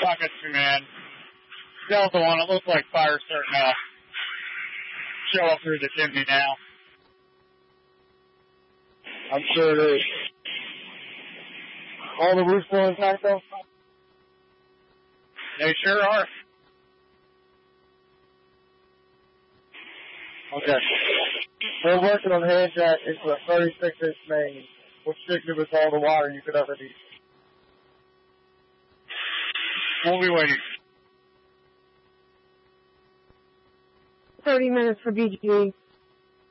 Rockets Command. Delta 1, it looks like fire's starting to show up through the chimney now. I'm sure it is. All the roofs still intact though? They sure are. Okay. We're working on hand jack into a 36-inch main, which should give us all the water you could ever need. We'll be waiting. 30 minutes for BGE.